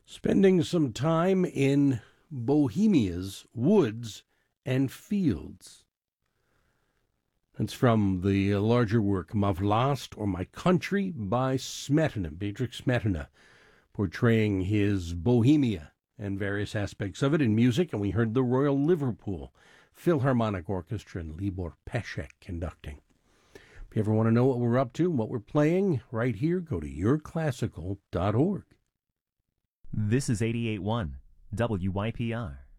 Spending some time in Bohemia's woods and fields. That's from the larger work Ma Vlast, or My Country, by Smetana, Bedřich Smetana, portraying his Bohemia and various aspects of it in music. And we heard the Royal Liverpool Philharmonic Orchestra and Libor Pesek conducting. If you ever want to know what we're up to, what we're playing right here, go to yourclassical.org. This is 88.1 WYPR.